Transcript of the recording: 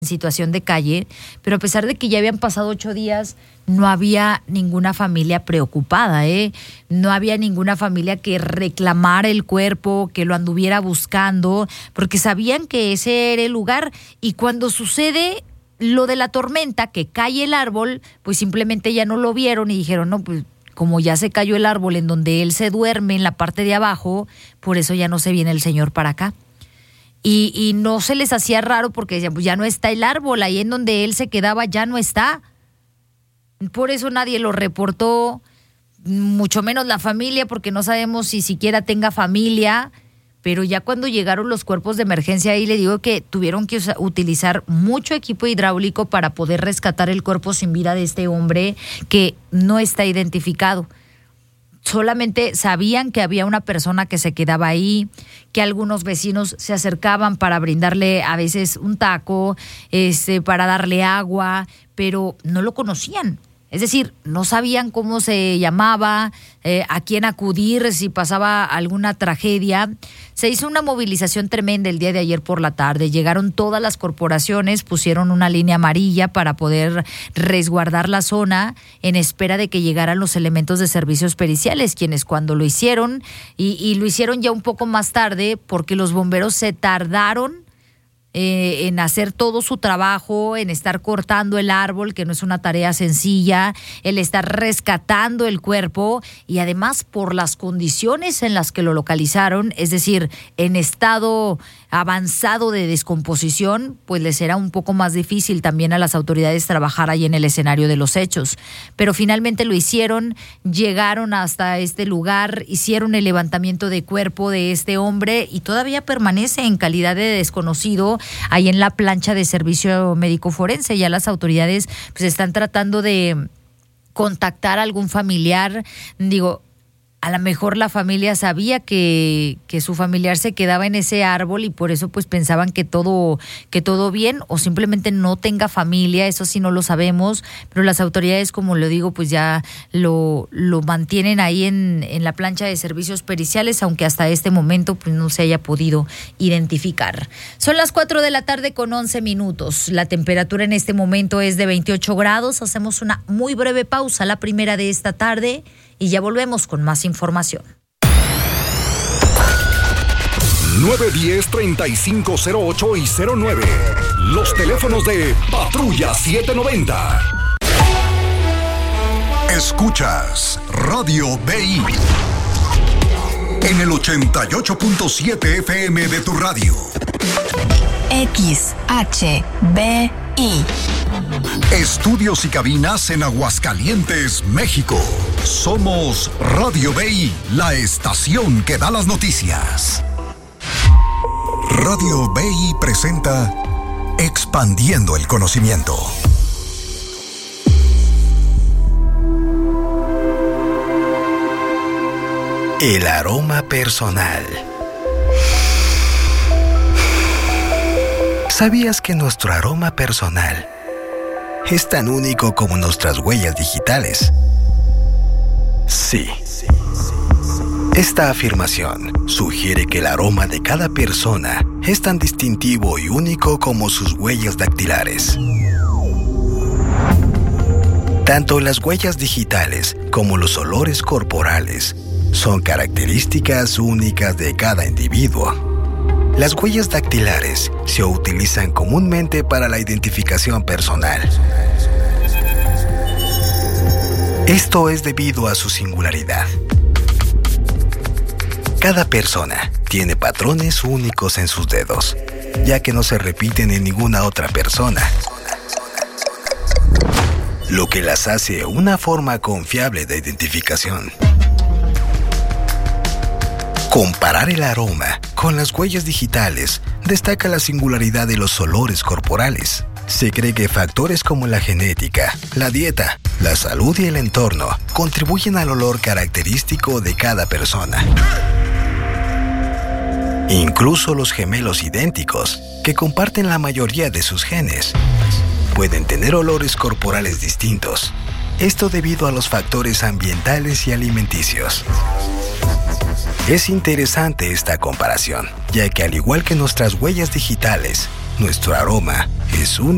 situación de calle, pero a pesar de que ya habían pasado 8 días, no había ninguna familia preocupada, no había ninguna familia que reclamara el cuerpo, que lo anduviera buscando, porque sabían que ese era el lugar. Y cuando sucede lo de la tormenta, que cae el árbol, pues simplemente ya no lo vieron y dijeron, no, pues como ya se cayó el árbol en donde él se duerme en la parte de abajo, por eso ya no se viene el señor para acá. Y no se les hacía raro porque decían, pues ya no está el árbol, ahí en donde él se quedaba ya no está. Por eso nadie lo reportó, mucho menos la familia, porque no sabemos si siquiera tenga familia. Pero ya cuando llegaron los cuerpos de emergencia, ahí le digo que tuvieron que utilizar mucho equipo hidráulico para poder rescatar el cuerpo sin vida de este hombre que no está identificado. Solamente sabían que había una persona que se quedaba ahí, que algunos vecinos se acercaban para brindarle a veces un taco, para darle agua, pero no lo conocían. Es decir, no sabían cómo se llamaba, a quién acudir si pasaba alguna tragedia. Se hizo una movilización tremenda el día de ayer por la tarde. Llegaron todas las corporaciones, pusieron una línea amarilla para poder resguardar la zona en espera de que llegaran los elementos de servicios periciales, quienes cuando lo hicieron, y lo hicieron ya un poco más tarde porque los bomberos se tardaron en hacer todo su trabajo, en estar cortando el árbol, que no es una tarea sencilla, el estar rescatando el cuerpo y además por las condiciones en las que lo localizaron, es decir, en estado avanzado de descomposición, pues les era un poco más difícil también a las autoridades trabajar ahí en el escenario de los hechos. Pero finalmente lo hicieron, llegaron hasta este lugar, hicieron el levantamiento de cuerpo de este hombre y todavía permanece en calidad de desconocido ahí en la plancha de servicio médico forense. Ya las autoridades pues están tratando de contactar a algún familiar. Digo, a lo mejor la familia sabía que su familiar se quedaba en ese árbol y por eso pues pensaban que todo bien, o simplemente no tenga familia, eso sí no lo sabemos, pero las autoridades, como lo digo, pues ya lo mantienen ahí en la plancha de servicios periciales, aunque hasta este momento pues no se haya podido identificar. Son las 4:11 p.m. La temperatura en este momento es de 28 grados. Hacemos una muy breve pausa, la primera de esta tarde, y ya volvemos con más información. 910-3508 y 09. Los teléfonos de Patrulla 790. Escuchas Radio BI en el 88.7 FM de tu radio. XHBI. Estudios y cabinas en Aguascalientes, México. Somos Radio BI, la estación que da las noticias. Radio BI presenta Expandiendo el Conocimiento. El aroma personal. ¿Sabías que nuestro aroma personal es tan único como nuestras huellas digitales? Sí. Esta afirmación sugiere que el aroma de cada persona es tan distintivo y único como sus huellas dactilares. Tanto las huellas digitales como los olores corporales son características únicas de cada individuo. Las huellas dactilares se utilizan comúnmente para la identificación personal. Esto es debido a su singularidad. Cada persona tiene patrones únicos en sus dedos, ya que no se repiten en ninguna otra persona, lo que las hace una forma confiable de identificación. Comparar el aroma con las huellas digitales destaca la singularidad de los olores corporales. Se cree que factores como la genética, la dieta, la salud y el entorno contribuyen al olor característico de cada persona. Incluso los gemelos idénticos, que comparten la mayoría de sus genes, pueden tener olores corporales distintos. Esto debido a los factores ambientales y alimenticios. Es interesante esta comparación, ya que al igual que nuestras huellas digitales, nuestro aroma es único.